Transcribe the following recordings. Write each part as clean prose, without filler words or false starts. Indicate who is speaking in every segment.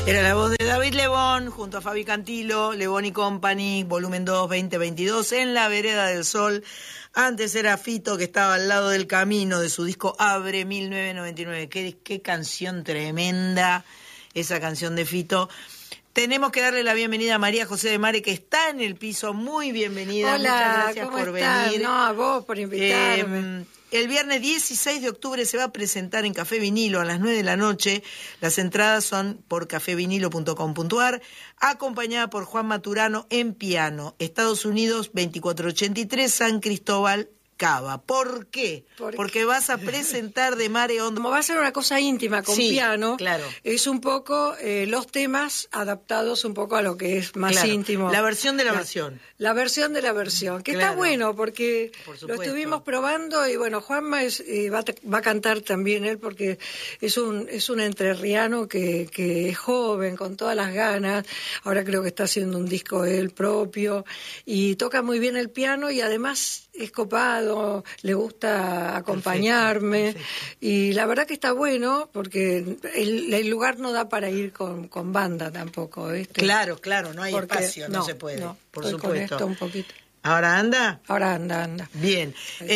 Speaker 1: Era la voz de David Lebón junto a Fabi Cantilo, Lebón y Company, volumen 2, 2022, en la vereda del sol. Antes era Fito, que estaba al lado del camino, de su disco Abre 1999. Qué canción tremenda, esa canción de Fito. Tenemos que darle la bienvenida a María José de Mare, que está en el piso. Muy bienvenida.
Speaker 2: Hola,
Speaker 1: muchas gracias
Speaker 2: ¿cómo
Speaker 1: por
Speaker 2: estás?
Speaker 1: venir.
Speaker 2: No, a vos por invitarme.
Speaker 1: El viernes 16 de octubre se va a presentar en Café Vinilo a las 9 de la noche. Las entradas son por cafevinilo.com.ar, acompañada por Juan Maturano en piano. Estados Unidos, 2483, San Cristóbal, Cava. ¿Por qué? Porque vas a presentar de Mare Onda.
Speaker 2: Como va a ser una cosa íntima con piano,
Speaker 1: claro.
Speaker 2: Es un poco los temas adaptados un poco a lo que es más íntimo.
Speaker 1: La versión de la versión.
Speaker 2: La versión de la versión, que está bueno porque lo estuvimos probando y bueno, Juanma va a cantar también él porque es un entrerriano que es joven, con todas las ganas. Ahora creo que está haciendo un disco él propio y toca muy bien el piano y además es copado, le gusta acompañarme. Perfecto. Y la verdad que está bueno porque el lugar no da para ir con banda tampoco.
Speaker 1: Claro, no hay espacio, no se puede, por supuesto.
Speaker 2: Con esto un poquito.
Speaker 1: ¿Ahora anda?
Speaker 2: Ahora anda.
Speaker 1: Bien.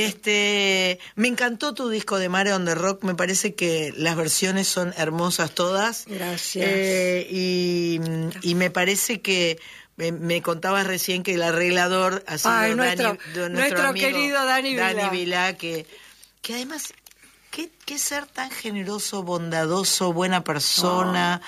Speaker 1: Me encantó tu disco de Mare on the Rock. Me parece que las versiones son hermosas todas.
Speaker 2: Gracias.
Speaker 1: Y me parece que me contabas recién que el arreglador ha sido nuestro amigo,
Speaker 2: querido Dani
Speaker 1: Vilá, que además... ¿Qué ser tan generoso, bondadoso, buena persona?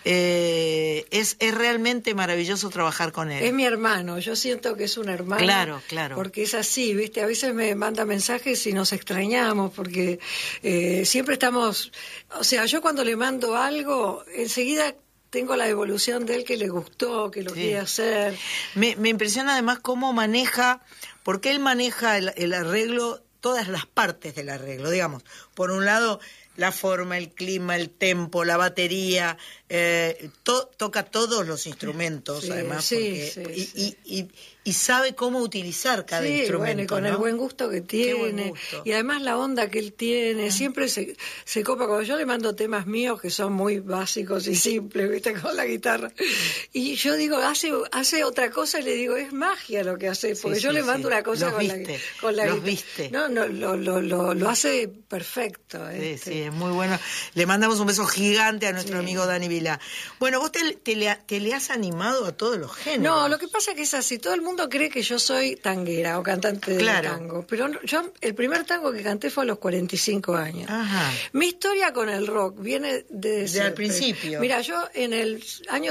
Speaker 1: Es realmente maravilloso trabajar con él.
Speaker 2: Es mi hermano, yo siento que es un hermano.
Speaker 1: Claro.
Speaker 2: Porque es así, ¿viste? A veces me manda mensajes y nos extrañamos porque siempre estamos... O sea, yo cuando le mando algo, enseguida tengo la devolución de él que le gustó, que lo quiere hacer.
Speaker 1: Me impresiona además cómo maneja, porque él maneja el arreglo, todas las partes del arreglo, digamos. Por un lado, la forma, el clima, el tempo, la batería, toca todos los instrumentos, además, y sabe cómo utilizar cada instrumento.
Speaker 2: Bueno, y con el buen gusto que tiene, y además la onda que él tiene, siempre se copa. Cuando yo le mando temas míos que son muy básicos y simples, ¿viste? Con la guitarra, y yo digo, hace otra cosa, y le digo, es magia lo que hace, porque yo le mando una cosa con la guitarra.
Speaker 1: ¿Viste?
Speaker 2: No, lo hace perfecto.
Speaker 1: Sí, es muy bueno. Le mandamos un beso gigante a nuestro amigo Dani Vilá. Bueno, vos te le has animado a todos los géneros.
Speaker 2: No, lo que pasa es que es así, todo el mundo cree que yo soy tanguera o cantante de tango, pero yo el primer tango que canté fue a los 45 años. Ajá. Mi historia con el rock viene desde
Speaker 1: al principio.
Speaker 2: Mira, yo en el año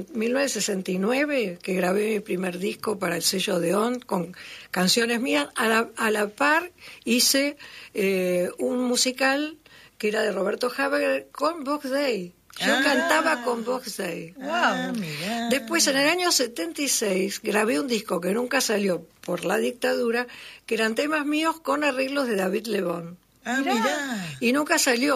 Speaker 2: 1969, que grabé mi primer disco para el sello Odeón, con canciones mías, a la par hice un musical que era de Roberto Haber con Box Day. Yo cantaba con Box Day. Después, en el año 76, grabé un disco que nunca salió por la dictadura, que eran temas míos con arreglos de David Lebón. Y nunca salió.